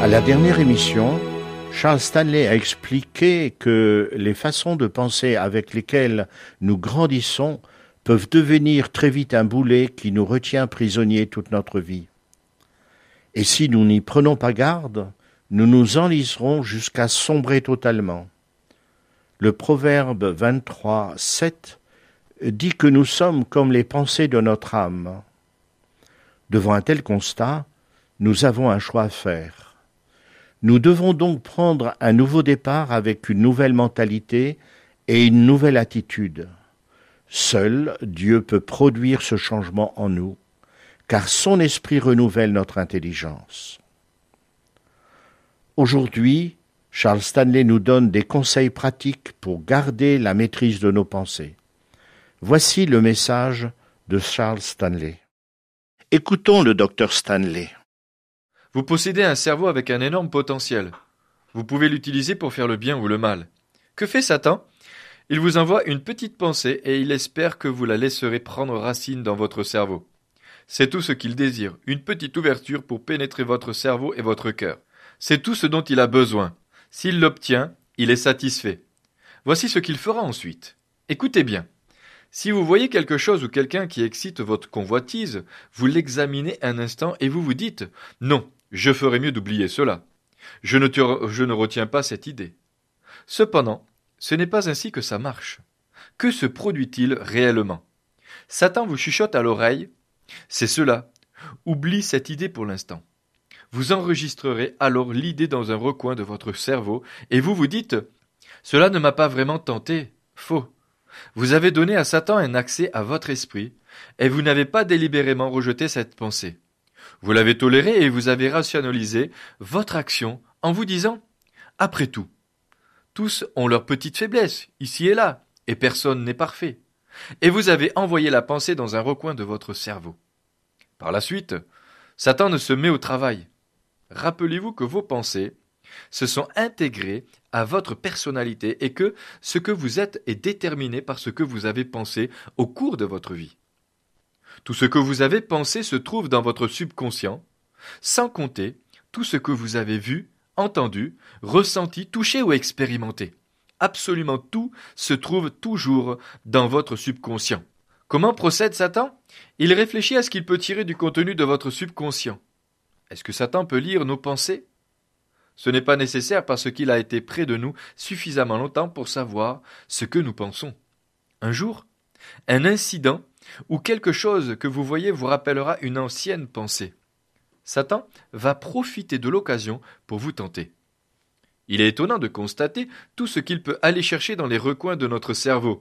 À la dernière émission, Charles Stanley a expliqué que les façons de penser avec lesquelles nous grandissons peuvent devenir très vite un boulet qui nous retient prisonniers toute notre vie. Et si nous n'y prenons pas garde, nous nous enliserons jusqu'à sombrer totalement. Le proverbe 23, 7 dit que nous sommes comme les pensées de notre âme. Devant un tel constat, nous avons un choix à faire. Nous devons donc prendre un nouveau départ avec une nouvelle mentalité et une nouvelle attitude. Seul Dieu peut produire ce changement en nous, car son esprit renouvelle notre intelligence. Aujourd'hui, Charles Stanley nous donne des conseils pratiques pour garder la maîtrise de nos pensées. Voici le message de Charles Stanley. Écoutons le docteur Stanley. Vous possédez un cerveau avec un énorme potentiel. Vous pouvez l'utiliser pour faire le bien ou le mal. Que fait Satan ? Il vous envoie une petite pensée et il espère que vous la laisserez prendre racine dans votre cerveau. C'est tout ce qu'il désire, une petite ouverture pour pénétrer votre cerveau et votre cœur. C'est tout ce dont il a besoin. S'il l'obtient, il est satisfait. Voici ce qu'il fera ensuite. Écoutez bien. Si vous voyez quelque chose ou quelqu'un qui excite votre convoitise, vous l'examinez un instant et vous vous dites « Non, je ferais mieux d'oublier cela. Je ne retiens pas cette idée. » Cependant, ce n'est pas ainsi que ça marche. Que se produit-il réellement ? Satan vous chuchote à l'oreille « C'est cela. Oublie cette idée pour l'instant. » Vous enregistrerez alors l'idée dans un recoin de votre cerveau et vous vous dites « Cela ne m'a pas vraiment tenté. » Faux. Vous avez donné à Satan un accès à votre esprit et vous n'avez pas délibérément rejeté cette pensée. Vous l'avez tolérée et vous avez rationalisé votre action en vous disant « Après tout, tous ont leurs petites faiblesses, ici et là, et personne n'est parfait. » Et vous avez envoyé la pensée dans un recoin de votre cerveau. Par la suite, Satan ne se met au travail. Rappelez-vous que vos pensées se sont intégrées à votre personnalité et que ce que vous êtes est déterminé par ce que vous avez pensé au cours de votre vie. Tout ce que vous avez pensé se trouve dans votre subconscient, sans compter tout ce que vous avez vu, entendu, ressenti, touché ou expérimenté. Absolument tout se trouve toujours dans votre subconscient. Comment procède Satan ? Il réfléchit à ce qu'il peut tirer du contenu de votre subconscient. Est-ce que Satan peut lire nos pensées ? Ce n'est pas nécessaire parce qu'il a été près de nous suffisamment longtemps pour savoir ce que nous pensons. Un jour, un incident ou quelque chose que vous voyez vous rappellera une ancienne pensée. Satan va profiter de l'occasion pour vous tenter. Il est étonnant de constater tout ce qu'il peut aller chercher dans les recoins de notre cerveau.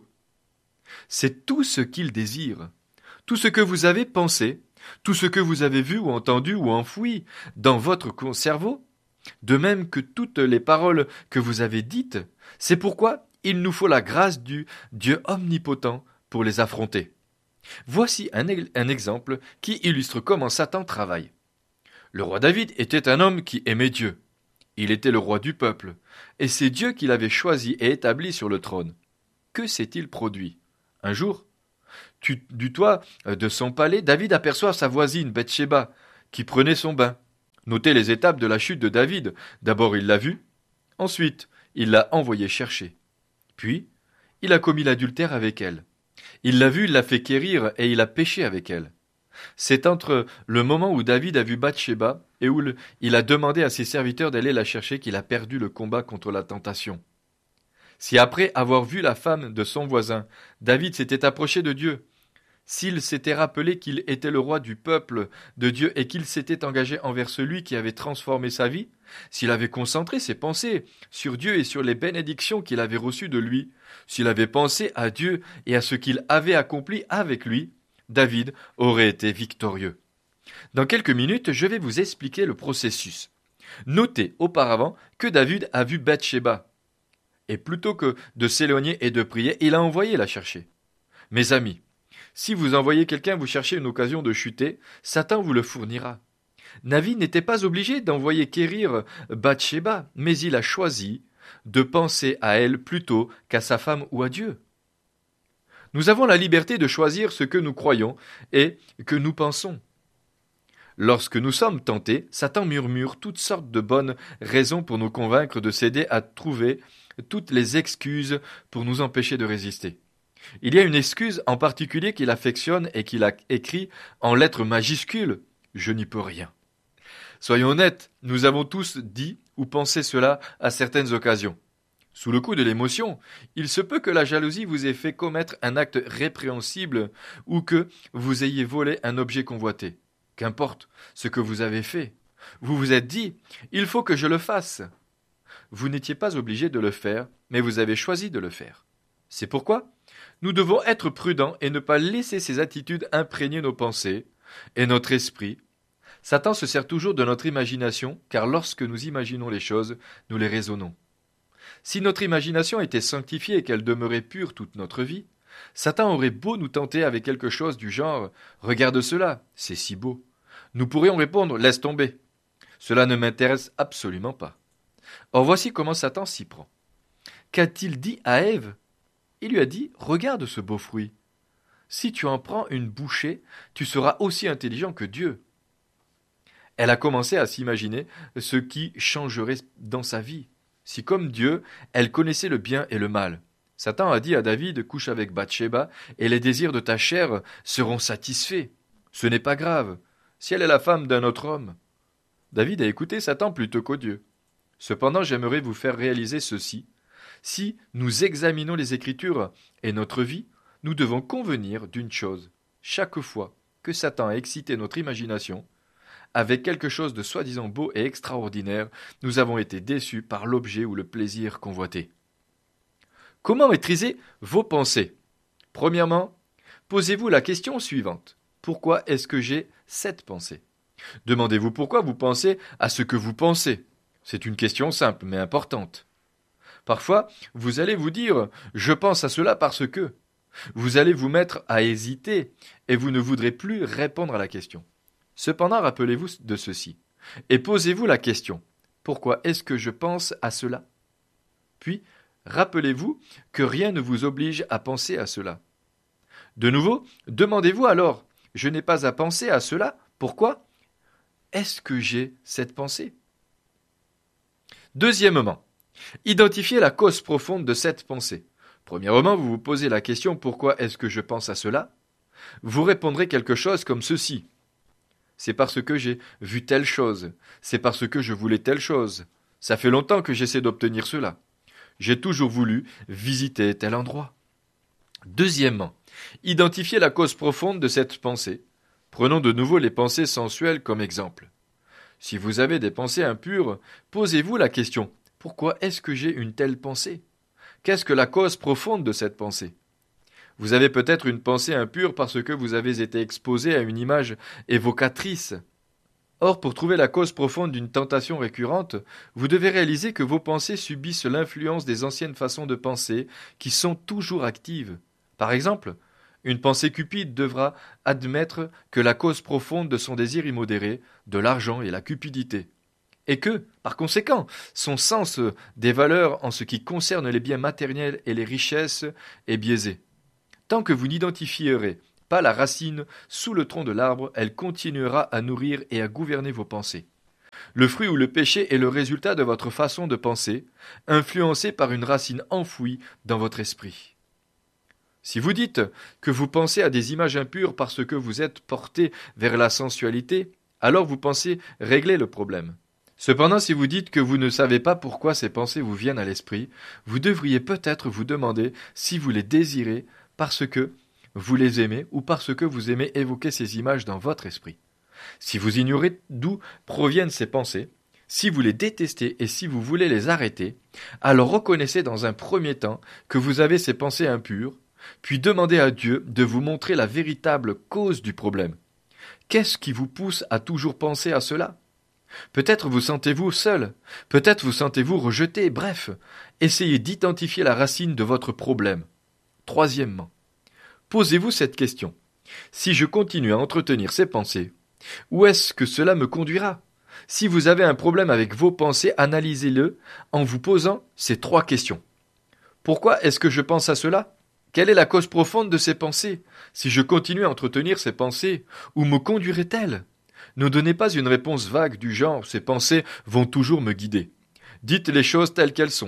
C'est tout ce qu'il désire. Tout ce que vous avez pensé, tout ce que vous avez vu ou entendu ou enfoui dans votre cerveau, de même que toutes les paroles que vous avez dites, c'est pourquoi il nous faut la grâce du Dieu omnipotent pour les affronter. Voici un exemple qui illustre comment Satan travaille. Le roi David était un homme qui aimait Dieu. Il était le roi du peuple, et c'est Dieu qui l'avait choisi et établi sur le trône. Que s'est-il produit ? Un jour, du toit de son palais, David aperçoit sa voisine Bathsheba, qui prenait son bain. Notez les étapes de la chute de David. D'abord il l'a vue, ensuite il l'a envoyée chercher. Puis, il a commis l'adultère avec elle. Il l'a vue, il l'a fait quérir et il a péché avec elle. C'est entre le moment où David a vu Bathsheba et où il a demandé à ses serviteurs d'aller la chercher qu'il a perdu le combat contre la tentation. Si après avoir vu la femme de son voisin, David s'était approché de Dieu, s'il s'était rappelé qu'il était le roi du peuple de Dieu et qu'il s'était engagé envers celui qui avait transformé sa vie, s'il avait concentré ses pensées sur Dieu et sur les bénédictions qu'il avait reçues de lui, s'il avait pensé à Dieu et à ce qu'il avait accompli avec lui, David aurait été victorieux. Dans quelques minutes, je vais vous expliquer le processus. Notez auparavant que David a vu Bathsheba. Et plutôt que de s'éloigner et de prier, il a envoyé la chercher. Mes amis, si vous envoyez quelqu'un vous chercher une occasion de chuter, Satan vous le fournira. David n'était pas obligé d'envoyer quérir Bathsheba, mais il a choisi de penser à elle plutôt qu'à sa femme ou à Dieu. Nous avons la liberté de choisir ce que nous croyons et que nous pensons. Lorsque nous sommes tentés, Satan murmure toutes sortes de bonnes raisons pour nous convaincre de céder, à trouver toutes les excuses pour nous empêcher de résister. Il y a une excuse en particulier qu'il affectionne et qu'il a écrit en lettres majuscules. Je n'y peux rien. Soyons honnêtes, nous avons tous dit ou pensé cela à certaines occasions. Sous le coup de l'émotion, il se peut que la jalousie vous ait fait commettre un acte répréhensible ou que vous ayez volé un objet convoité. Qu'importe ce que vous avez fait, vous vous êtes dit « il faut que je le fasse ». Vous n'étiez pas obligé de le faire, mais vous avez choisi de le faire. C'est pourquoi nous devons être prudents et ne pas laisser ces attitudes imprégner nos pensées et notre esprit. Satan se sert toujours de notre imagination, car lorsque nous imaginons les choses, nous les raisonnons. Si notre imagination était sanctifiée et qu'elle demeurait pure toute notre vie, Satan aurait beau nous tenter avec quelque chose du genre « Regarde cela, c'est si beau ». Nous pourrions répondre « Laisse tomber ». Cela ne m'intéresse absolument pas. Or voici comment Satan s'y prend. Qu'a-t-il dit à Ève ? Il lui a dit « Regarde ce beau fruit. Si tu en prends une bouchée, tu seras aussi intelligent que Dieu. » Elle a commencé à s'imaginer ce qui changerait dans sa vie. Si comme Dieu, elle connaissait le bien et le mal. Satan a dit à David « Couche avec Bathsheba et les désirs de ta chair seront satisfaits. Ce n'est pas grave, si elle est la femme d'un autre homme. » David a écouté Satan plutôt qu'au Dieu. Cependant, j'aimerais vous faire réaliser ceci. Si nous examinons les Écritures et notre vie, nous devons convenir d'une chose. Chaque fois que Satan a excité notre imagination, avec quelque chose de soi-disant beau et extraordinaire, nous avons été déçus par l'objet ou le plaisir convoité. Comment maîtriser vos pensées ? Premièrement, posez-vous la question suivante. Pourquoi est-ce que j'ai cette pensée ? Demandez-vous pourquoi vous pensez à ce que vous pensez. C'est une question simple mais importante. Parfois, vous allez vous dire « je pense à cela parce que ». Vous allez vous mettre à hésiter et vous ne voudrez plus répondre à la question. Cependant, rappelez-vous de ceci et posez-vous la question « pourquoi est-ce que je pense à cela ?» Puis, rappelez-vous que rien ne vous oblige à penser à cela. De nouveau, demandez-vous alors « je n'ai pas à penser à cela, pourquoi est-ce que j'ai cette pensée ?» Deuxièmement, identifiez la cause profonde de cette pensée. Premièrement, vous vous posez la question « pourquoi est-ce que je pense à cela ?» Vous répondrez quelque chose comme ceci. C'est parce que j'ai vu telle chose. C'est parce que je voulais telle chose. Ça fait longtemps que j'essaie d'obtenir cela. J'ai toujours voulu visiter tel endroit. Deuxièmement, identifiez la cause profonde de cette pensée. Prenons de nouveau les pensées sensuelles comme exemple. Si vous avez des pensées impures, posez-vous la question « pourquoi est-ce que j'ai une telle pensée ?» Qu'est-ce que la cause profonde de cette pensée ? Vous avez peut-être une pensée impure parce que vous avez été exposé à une image évocatrice. Or, pour trouver la cause profonde d'une tentation récurrente, vous devez réaliser que vos pensées subissent l'influence des anciennes façons de penser qui sont toujours actives. Par exemple, une pensée cupide devra admettre que la cause profonde de son désir immodéré, de l'argent et la cupidité, et que, par conséquent, son sens des valeurs en ce qui concerne les biens matériels et les richesses est biaisé. Tant que vous n'identifierez pas la racine sous le tronc de l'arbre, elle continuera à nourrir et à gouverner vos pensées. Le fruit ou le péché est le résultat de votre façon de penser, influencé par une racine enfouie dans votre esprit. Si vous dites que vous pensez à des images impures parce que vous êtes porté vers la sensualité, alors vous pensez régler le problème. Cependant, si vous dites que vous ne savez pas pourquoi ces pensées vous viennent à l'esprit, vous devriez peut-être vous demander si vous les désirez parce que vous les aimez ou parce que vous aimez évoquer ces images dans votre esprit. Si vous ignorez d'où proviennent ces pensées, si vous les détestez et si vous voulez les arrêter, alors reconnaissez dans un premier temps que vous avez ces pensées impures, puis demandez à Dieu de vous montrer la véritable cause du problème. Qu'est-ce qui vous pousse à toujours penser à cela ? Peut-être vous sentez-vous seul, peut-être vous sentez-vous rejeté, bref, essayez d'identifier la racine de votre problème. Troisièmement, posez-vous cette question. Si je continue à entretenir ces pensées, où est-ce que cela me conduira ? Si vous avez un problème avec vos pensées, analysez-le en vous posant ces trois questions. Pourquoi est-ce que je pense à cela ? Quelle est la cause profonde de ces pensées ? Si je continue à entretenir ces pensées, où me conduiraient-elles ? Ne donnez pas une réponse vague du genre « ces pensées vont toujours me guider ». Dites les choses telles qu'elles sont.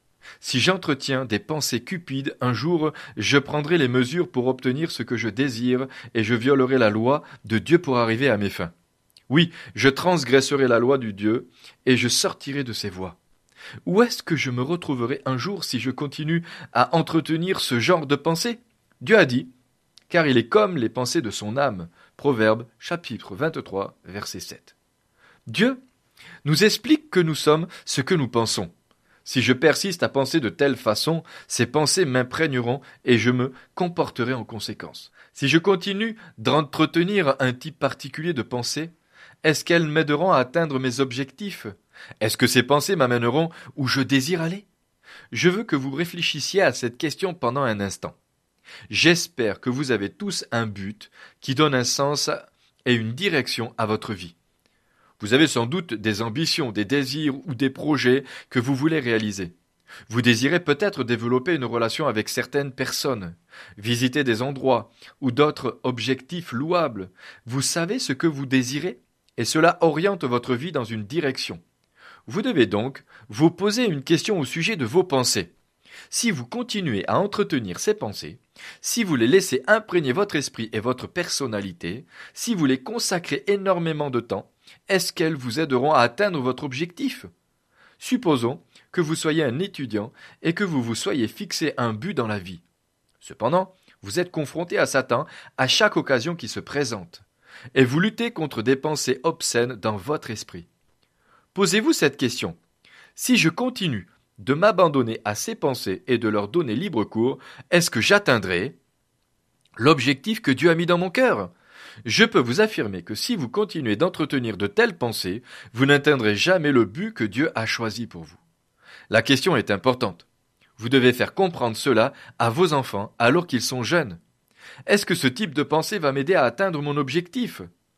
Si j'entretiens des pensées cupides, un jour je prendrai les mesures pour obtenir ce que je désire et je violerai la loi de Dieu pour arriver à mes fins. Oui, je transgresserai la loi du Dieu et je sortirai de ses voies. Où est-ce que je me retrouverai un jour si je continue à entretenir ce genre de pensées? Dieu a dit, car il est comme les pensées de son âme. Proverbe, chapitre 23, verset 7. Dieu nous explique que nous sommes ce que nous pensons. Si je persiste à penser de telle façon, ces pensées m'imprégneront et je me comporterai en conséquence. Si je continue d'entretenir un type particulier de pensée, est-ce qu'elles m'aideront à atteindre mes objectifs? Est-ce que ces pensées m'amèneront où je désire aller? Je veux que vous réfléchissiez à cette question pendant un instant. J'espère que vous avez tous un but qui donne un sens et une direction à votre vie. Vous avez sans doute des ambitions, des désirs ou des projets que vous voulez réaliser. Vous désirez peut-être développer une relation avec certaines personnes, visiter des endroits ou d'autres objectifs louables. Vous savez ce que vous désirez et cela oriente votre vie dans une direction. Vous devez donc vous poser une question au sujet de vos pensées. Si vous continuez à entretenir ces pensées, si vous les laissez imprégner votre esprit et votre personnalité, si vous les consacrez énormément de temps, est-ce qu'elles vous aideront à atteindre votre objectif? Supposons que vous soyez un étudiant et que vous vous soyez fixé un but dans la vie. Cependant, vous êtes confronté à Satan à chaque occasion qui se présente, et vous luttez contre des pensées obscènes dans votre esprit. Posez-vous cette question. Si je continue de m'abandonner à ces pensées et de leur donner libre cours, est-ce que j'atteindrai l'objectif que Dieu a mis dans mon cœur? Je peux vous affirmer que si vous continuez d'entretenir de telles pensées, vous n'atteindrez jamais le but que Dieu a choisi pour vous. La question est importante. Vous devez faire comprendre cela à vos enfants alors qu'ils sont jeunes. Est-ce que ce type de pensée va m'aider à atteindre mon objectif?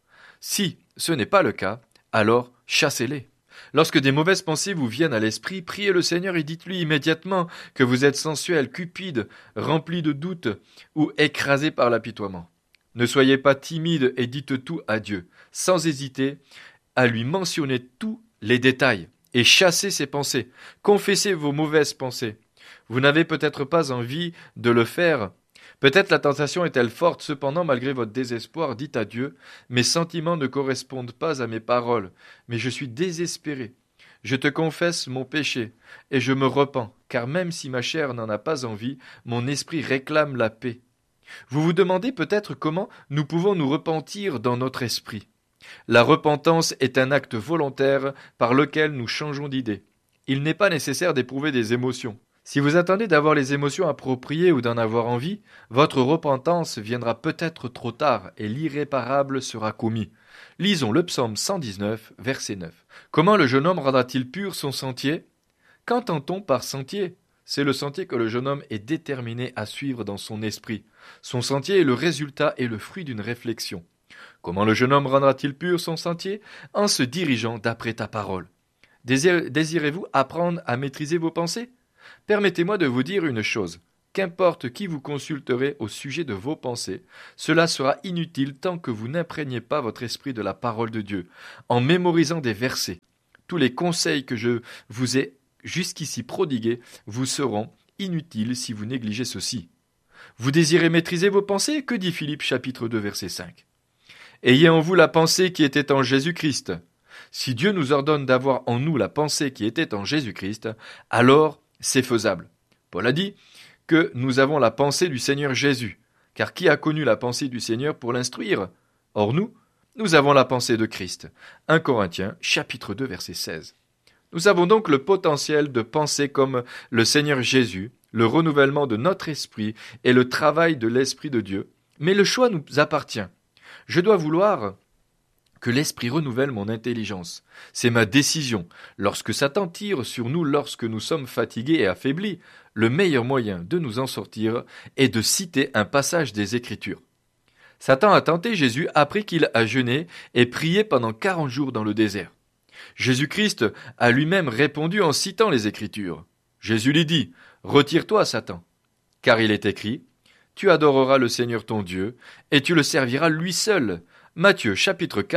Si ce n'est pas le cas, alors chassez-les. Lorsque des mauvaises pensées vous viennent à l'esprit, priez le Seigneur et dites-lui immédiatement que vous êtes sensuel, cupide, rempli de doutes ou écrasé par l'apitoiement. Ne soyez pas timide et dites tout à Dieu, sans hésiter à lui mentionner tous les détails et chassez ces pensées. Confessez vos mauvaises pensées. Vous n'avez peut-être pas envie de le faire. Peut-être la tentation est-elle forte, cependant, malgré votre désespoir, dites à Dieu, mes sentiments ne correspondent pas à mes paroles, mais je suis désespéré. Je te confesse mon péché, et je me repens, car même si ma chair n'en a pas envie, mon esprit réclame la paix. Vous vous demandez peut-être comment nous pouvons nous repentir dans notre esprit. La repentance est un acte volontaire par lequel nous changeons d'idée. Il n'est pas nécessaire d'éprouver des émotions. Si vous attendez d'avoir les émotions appropriées ou d'en avoir envie, votre repentance viendra peut-être trop tard et l'irréparable sera commis. Lisons le psaume 119, verset 9. Comment le jeune homme rendra-t-il pur son sentier? Qu'entend-on par sentier? C'est le sentier que le jeune homme est déterminé à suivre dans son esprit. Son sentier est le résultat et le fruit d'une réflexion. Comment le jeune homme rendra-t-il pur son sentier? En se dirigeant d'après ta parole. Désirez-vous apprendre à maîtriser vos pensées? Permettez-moi de vous dire une chose. Qu'importe qui vous consulterez au sujet de vos pensées, cela sera inutile tant que vous n'imprégnez pas votre esprit de la parole de Dieu, en mémorisant des versets. Tous les conseils que je vous ai jusqu'ici prodigués vous seront inutiles si vous négligez ceci. Vous désirez maîtriser vos pensées? Que dit Philippe chapitre 2 verset 5? Ayez en vous la pensée qui était en Jésus-Christ. Si Dieu nous ordonne d'avoir en nous la pensée qui était en Jésus-Christ, alors c'est faisable. Paul a dit que nous avons la pensée du Seigneur Jésus, car qui a connu la pensée du Seigneur pour l'instruire? Or nous avons la pensée de Christ. 1 Corinthiens, chapitre 2, verset 16. Nous avons donc le potentiel de penser comme le Seigneur Jésus, le renouvellement de notre esprit et le travail de l'Esprit de Dieu, mais le choix nous appartient. Je dois vouloir que l'Esprit renouvelle mon intelligence. C'est ma décision. Lorsque Satan tire sur nous lorsque nous sommes fatigués et affaiblis, le meilleur moyen de nous en sortir est de citer un passage des Écritures. Satan a tenté Jésus après qu'il a jeûné et prié pendant 40 jours dans le désert. Jésus-Christ a lui-même répondu en citant les Écritures. Jésus lui dit « Retire-toi, Satan, car il est écrit « Tu adoreras le Seigneur ton Dieu, et tu le serviras lui seul ». Matthieu chapitre 4,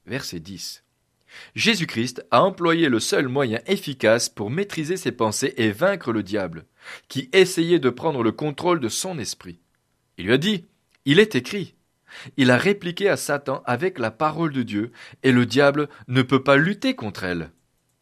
verset 10. Jésus-Christ a employé le seul moyen efficace pour maîtriser ses pensées et vaincre le diable, qui essayait de prendre le contrôle de son esprit. Il lui a dit « Il est écrit ». Il a répliqué à Satan avec la parole de Dieu, et le diable ne peut pas lutter contre elle.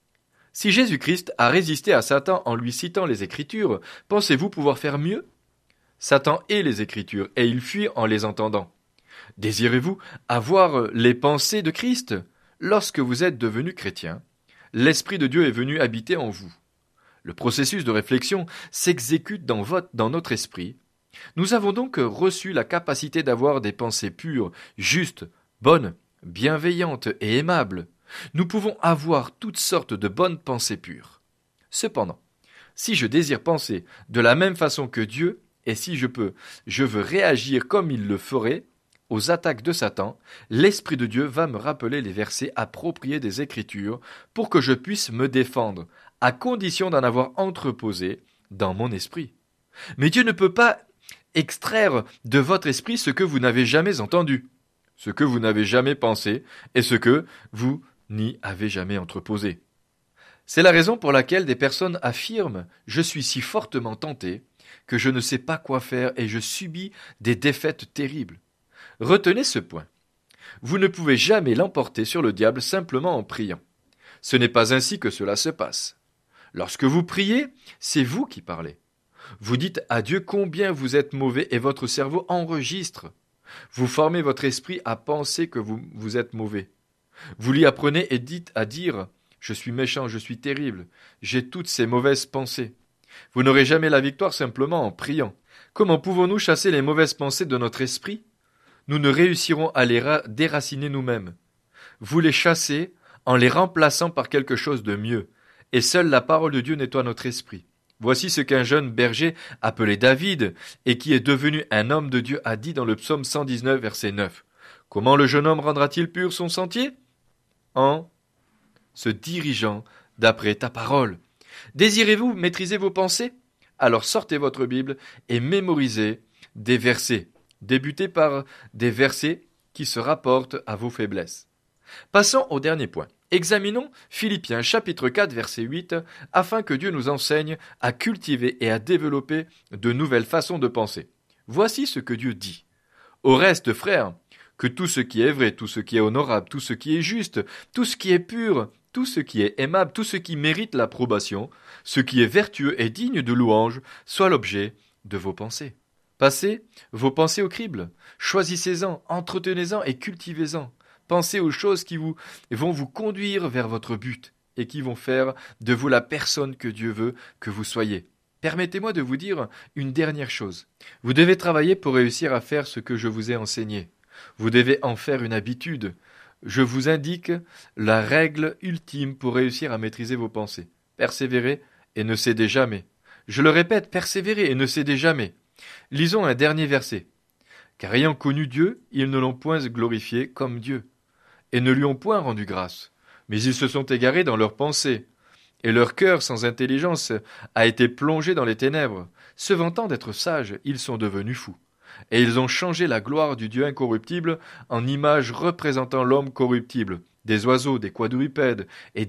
Si Jésus-Christ a résisté à Satan en lui citant les Écritures, pensez-vous pouvoir faire mieux? Satan hait les Écritures, et il fuit en les entendant. Désirez-vous avoir les pensées de Christ? Lorsque vous êtes devenu chrétien, l'Esprit de Dieu est venu habiter en vous. Le processus de réflexion s'exécute dans notre esprit. Nous avons donc reçu la capacité d'avoir des pensées pures, justes, bonnes, bienveillantes et aimables. Nous pouvons avoir toutes sortes de bonnes pensées pures. Cependant, si je désire penser de la même façon que Dieu, et si je veux réagir comme il le ferait aux attaques de Satan, l'Esprit de Dieu va me rappeler les versets appropriés des Écritures pour que je puisse me défendre, à condition d'en avoir entreposé dans mon esprit. Mais Dieu ne peut pas extraire de votre esprit ce que vous n'avez jamais entendu, ce que vous n'avez jamais pensé et ce que vous n'y avez jamais entreposé. C'est la raison pour laquelle des personnes affirment « Je suis si fortement tenté que je ne sais pas quoi faire et je subis des défaites terribles ». Retenez ce point. Vous ne pouvez jamais l'emporter sur le diable simplement en priant. Ce n'est pas ainsi que cela se passe. Lorsque vous priez, c'est vous qui parlez. Vous dites à Dieu combien vous êtes mauvais et votre cerveau enregistre. Vous formez votre esprit à penser que vous êtes mauvais. Vous lui apprenez et dites à dire « Je suis méchant, je suis terrible, j'ai toutes ces mauvaises pensées ». Vous n'aurez jamais la victoire simplement en priant. Comment pouvons-nous chasser les mauvaises pensées de notre esprit? Nous ne réussirons à les déraciner nous-mêmes. Vous les chassez en les remplaçant par quelque chose de mieux, et seule la parole de Dieu nettoie notre esprit. Voici ce qu'un jeune berger appelé David, et qui est devenu un homme de Dieu, a dit dans le psaume 119, verset 9. Comment le jeune homme rendra-t-il pur son sentier? En se dirigeant d'après ta parole. Désirez-vous maîtriser vos pensées? Alors sortez votre Bible et mémorisez des versets. Débutez par des versets qui se rapportent à vos faiblesses. Passons au dernier point. Examinons Philippiens chapitre 4 verset 8 afin que Dieu nous enseigne à cultiver et à développer de nouvelles façons de penser. Voici ce que Dieu dit. Au reste, frères, que tout ce qui est vrai, tout ce qui est honorable, tout ce qui est juste, tout ce qui est pur, tout ce qui est aimable, tout ce qui mérite l'approbation, ce qui est vertueux et digne de louange, soit l'objet de vos pensées. Passez vos pensées au crible, choisissez-en, entretenez-en et cultivez-en. Pensez aux choses qui vont vous conduire vers votre but et qui vont faire de vous la personne que Dieu veut que vous soyez. Permettez-moi de vous dire une dernière chose. Vous devez travailler pour réussir à faire ce que je vous ai enseigné. Vous devez en faire une habitude. Je vous indique la règle ultime pour réussir à maîtriser vos pensées. Persévérez et ne cédez jamais. Je le répète, persévérez et ne cédez jamais. Lisons un dernier verset. Car ayant connu Dieu, ils ne l'ont point glorifié comme Dieu, et ne lui ont point rendu grâce. Mais ils se sont égarés dans leurs pensées, et leur cœur sans intelligence a été plongé dans les ténèbres. Se vantant d'être sages, ils sont devenus fous. Et ils ont changé la gloire du Dieu incorruptible en image représentant l'homme corruptible, des oiseaux, des quadrupèdes et